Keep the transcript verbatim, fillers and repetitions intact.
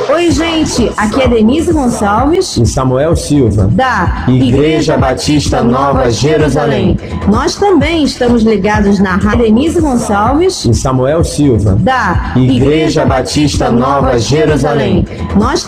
Oi, gente, aqui é Denise Gonçalves e Samuel Silva, da Igreja Batista Nova Jerusalém. Nós também estamos ligados na Rádio Denise Gonçalves e Samuel Silva, da Igreja Batista Nova Jerusalém. Nós